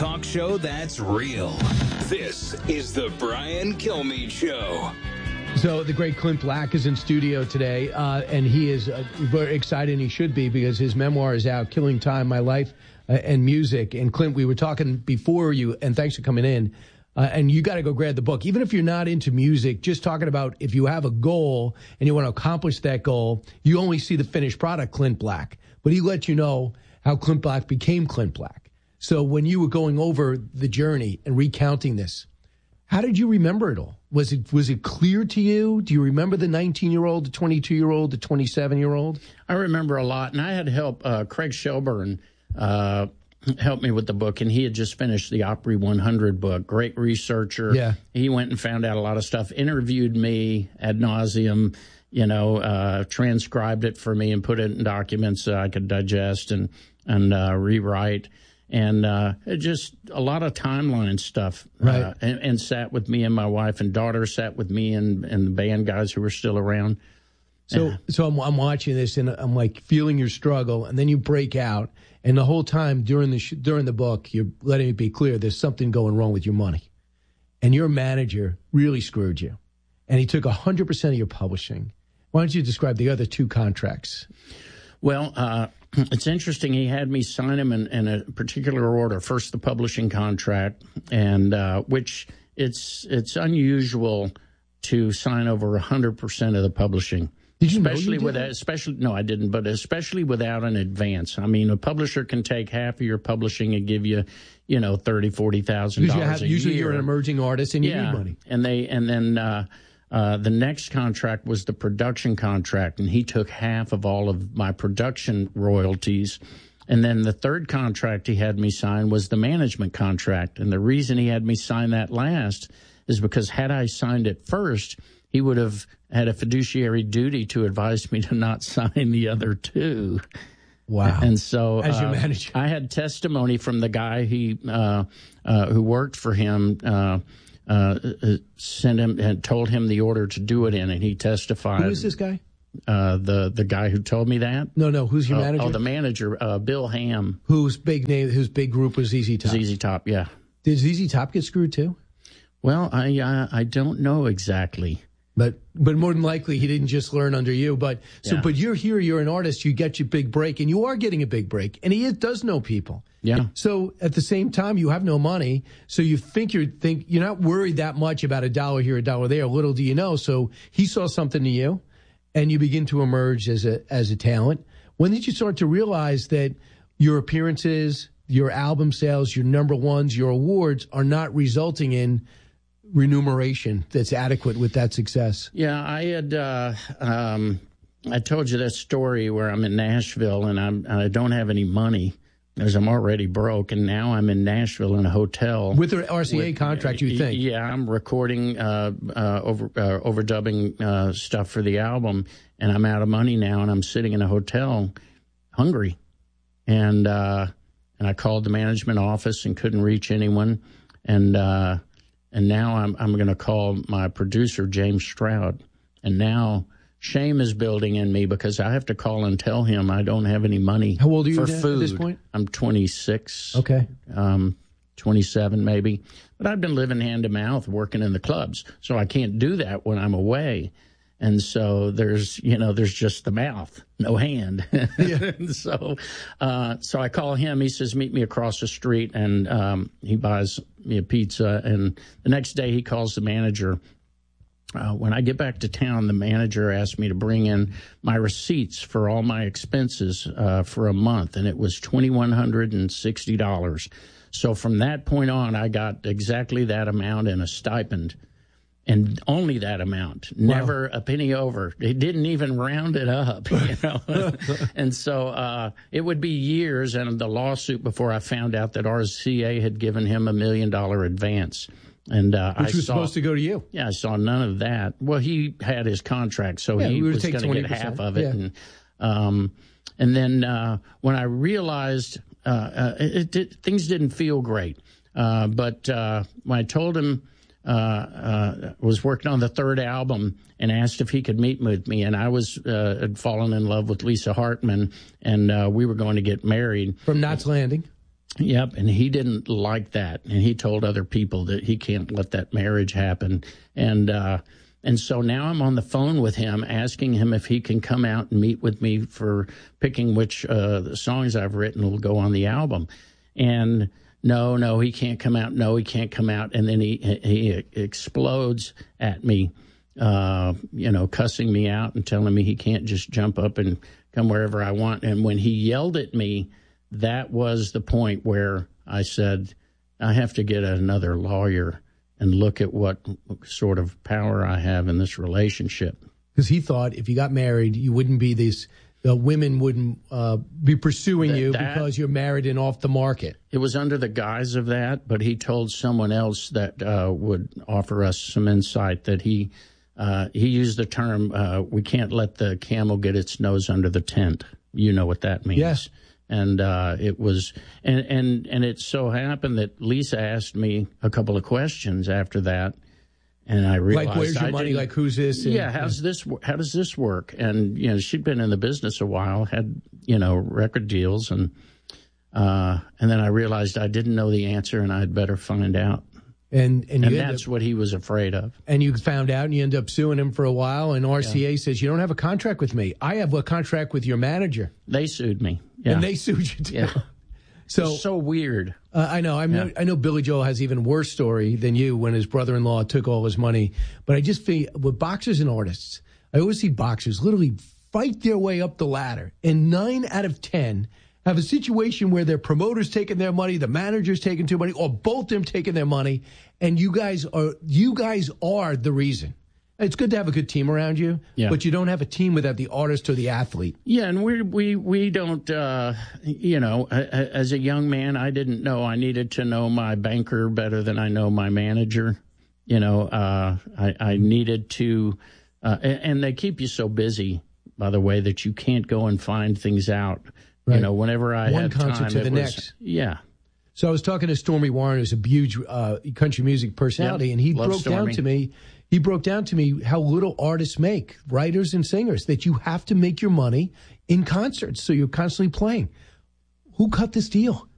talk show that's real. This is the Brian Kilmeade Show. So the great Clint Black is in studio today, and he is very excited, and he should be, because his memoir is out, Killing Time, My Life and Music. And Clint, we were talking before you, and thanks for coming in, and you got to go grab the book. Even if you're not into music, just talking about if you have a goal and you want to accomplish that goal, you only see the finished product, Clint Black. But he let you know how Clint Black became Clint Black. So when you were going over the journey and recounting this, how did you remember it all? Was it clear to you? Do you remember the 19-year-old, the 22-year-old, the 27-year-old? I remember a lot, and I had help. Craig Shelburne helped me with the book, and he had just finished the Opry 100 book. Great researcher. Yeah. He went and found out a lot of stuff, interviewed me ad nauseum, transcribed it for me and put it in documents so I could digest and rewrite. And just a lot of timeline stuff. Right. And sat with me, and my wife and daughter sat with me and the band guys who were still around. So I'm watching this, and I'm like feeling your struggle, and then you break out. And the whole time during the book, you're letting it be clear there's something going wrong with your money. And your manager really screwed you. And he took 100% of your publishing. Why don't you describe the other two contracts? Well, it's interesting. He had me sign them in a particular order. First, the publishing contract, and which it's unusual to sign over 100% of the publishing. Did you especially know you did especially no, I didn't, but especially without an advance. I mean, a publisher can take half of your publishing and give you, $30,000-$40,000 a year. Usually, you're an emerging artist and you need money. And then the next contract was the production contract, and he took half of all of my production royalties. And then the third contract he had me sign was the management contract. And the reason he had me sign that last is because had I signed it first, he would have had a fiduciary duty to advise me to not sign the other two. Wow. And so as your manager, I had testimony from the guy who worked for him, sent him and told him the order to do it in, and he testified. Who is this guy? The guy who told me that? No. Who's your manager? The manager, Bill Ham. Whose big group was ZZ Top? ZZ Top, yeah. Did ZZ Top get screwed too? Well, I don't know exactly. But more than likely, he didn't just learn under you. But you're here, you're an artist, you get your big break, and you are getting a big break. And he does know people. Yeah. So at the same time, you have no money. So you think you're not worried that much about $1 here, $1 there. Little do you know. So he saw something to you, and you begin to emerge as a talent. When did you start to realize that your appearances, your album sales, your number ones, your awards are not resulting in remuneration that's adequate with that success? Yeah, I had I told you that story where I'm in Nashville and I don't have any money because I'm already broke, and now I'm in Nashville in a hotel with the RCA contract. You think? Yeah, I'm recording overdubbing stuff for the album, and I'm out of money now, and I'm sitting in a hotel, hungry, and I called the management office and couldn't reach anyone, and now I'm going to call my producer, James Stroud. And now shame is building in me because I have to call and tell him I don't have any money How old are you for now, food. at this point? I'm 26. Okay. 27 maybe. But I've been living hand to mouth working in the clubs, so I can't do that when I'm away. And so there's just the mouth, no hand. Yeah. So I call him. He says, meet me across the street, and he buys me a pizza. And the next day he calls the manager. When I get back to town, the manager asked me to bring in my receipts for all my expenses for a month, and it was $2,160. So from that point on, I got exactly that amount in a stipend. And only that amount, never a penny over. They didn't even round it up, And so it would be years and the lawsuit before I found out that RCA had given him $1 million advance. And which was supposed to go to you. Yeah, I saw none of that. Well, he had his contract, so he was going to get half of it. Yeah. And then when I realized things didn't feel great, but when I told him, was working on the third album and asked if he could meet with me, and I was had fallen in love with Lisa Hartman, and we were going to get married from Knots Landing. Yep, and he didn't like that, and he told other people that he can't let that marriage happen, and so now I'm on the phone with him, asking him if he can come out and meet with me for picking which the songs I've written will go on the album, and no, he can't come out. No, he can't come out, and then he explodes at me, cussing me out and telling me he can't just jump up and come wherever I want, and when he yelled at me, that was the point where I said, I have to get another lawyer and look at what sort of power I have in this relationship. Because he thought if you got married, you wouldn't be this, women wouldn't be pursuing you because you're married and off the market. It was under the guise of that, but he told someone else that would offer us some insight that he used the term, we can't let the camel get its nose under the tent. You know what that means. Yes. And it was, and it so happened that Lisa asked me a couple of questions after that, and I realized, like, where's your money? Like, who's this? And, how does this work? And she'd been in the business a while, had record deals, and then I realized I didn't know the answer, and I'd better find out. And that's what he was afraid of. And you found out, and you end up suing him for a while, and RCA says, you don't have a contract with me. I have a contract with your manager. They sued me. Yeah. And they sued you, too. Yeah. So weird. I know. I know Billy Joel has even worse story than you when his brother-in-law took all his money. But I just feel with boxers and artists, I always see boxers literally fight their way up the ladder. And 9 out of 10 have a situation where their promoter's taking their money, the manager's taking too money, or both of them taking their money, and you guys are the reason. It's good to have a good team around you, but you don't have a team without the artist or the athlete. Yeah, and we don't, as a young man, I didn't know I needed to know my banker better than I know my manager. I needed to, and they keep you so busy, by the way, that you can't go and find things out. Right. Whenever I one had concert time, to the next. Yeah. So I was talking to Stormy Warren, who's a huge country music personality, and he broke down to me. He broke down to me how little artists make, writers and singers, that you have to make your money in concerts, so you're constantly playing. Who cut this deal?